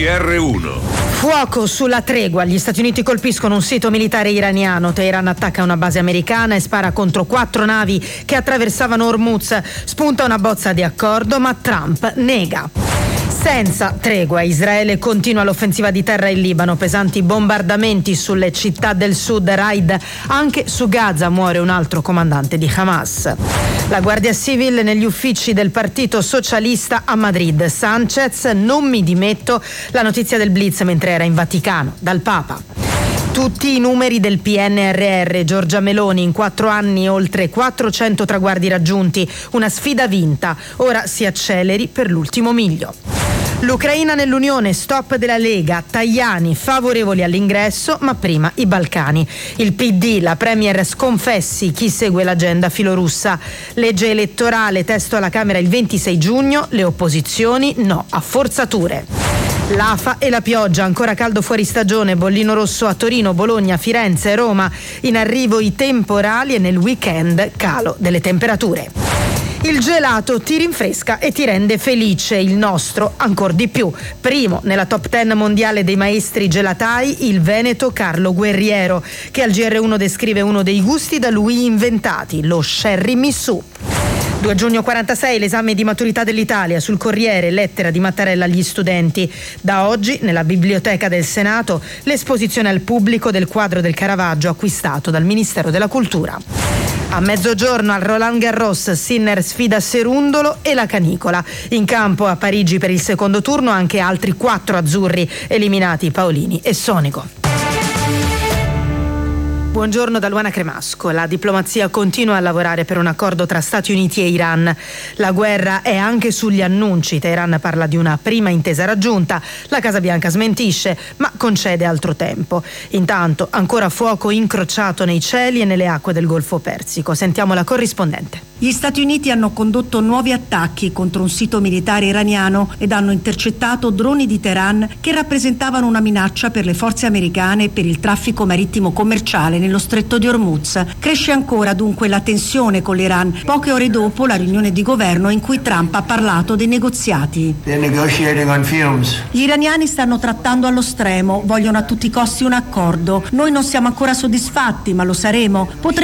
GR1. Fuoco sulla tregua. Gli Stati Uniti colpiscono un sito militare iraniano. Teheran attacca una base americana e spara contro 4 navi che attraversavano Hormuz. Spunta una bozza di accordo, ma Trump nega. Senza tregua, Israele continua l'offensiva di terra in Libano, pesanti bombardamenti sulle città del sud, raid anche su Gaza, muore un altro comandante di Hamas. La Guardia Civil negli uffici del Partito Socialista a Madrid. Sanchez, non mi dimetto, la notizia del blitz mentre era in Vaticano, dal Papa. Tutti i numeri del PNRR, Giorgia Meloni, in 4 anni oltre 400 traguardi raggiunti, una sfida vinta, ora si acceleri per l'ultimo miglio. L'Ucraina nell'Unione, stop della Lega, Tajani favorevoli all'ingresso, ma prima i Balcani. Il PD, la Premier sconfessi chi segue l'agenda filorussa. Legge elettorale, testo alla Camera il 26 giugno, le opposizioni no a forzature. L'afa e la pioggia, ancora caldo fuori stagione, bollino rosso a Torino, Bologna, Firenze e Roma. In arrivo i temporali e nel weekend calo delle temperature. Il gelato ti rinfresca e ti rende felice, il nostro ancor di più. Primo nella top 10 mondiale dei maestri gelatai, il veneto Carlo Guerriero, che al GR1 descrive uno dei gusti da lui inventati, lo Sherry Missù. 2 giugno 46, l'esame di maturità dell'Italia. Sul Corriere, lettera di Mattarella agli studenti. Da oggi, nella Biblioteca del Senato, l'esposizione al pubblico del quadro del Caravaggio acquistato dal Ministero della Cultura. A mezzogiorno al Roland Garros, Sinner sfida Serundolo e la canicola. In campo a Parigi per il secondo turno anche altri 4 azzurri, eliminati Paolini e Sonico. Buongiorno da Luana Cremasco. La diplomazia continua a lavorare per un accordo tra Stati Uniti e Iran. La guerra è anche sugli annunci. Teheran parla di una prima intesa raggiunta. La Casa Bianca smentisce, ma concede altro tempo. Intanto ancora fuoco incrociato nei cieli e nelle acque del Golfo Persico. Sentiamo la corrispondente. Gli Stati Uniti hanno condotto nuovi attacchi contro un sito militare iraniano ed hanno intercettato droni di Teheran che rappresentavano una minaccia per le forze americane e per il traffico marittimo commerciale nello stretto di Hormuz. Cresce ancora dunque la tensione con l'Iran, poche ore dopo la riunione di governo in cui Trump ha parlato dei negoziati. Gli iraniani stanno trattando allo stremo, vogliono a tutti i costi un accordo. Noi non siamo ancora soddisfatti, ma lo saremo.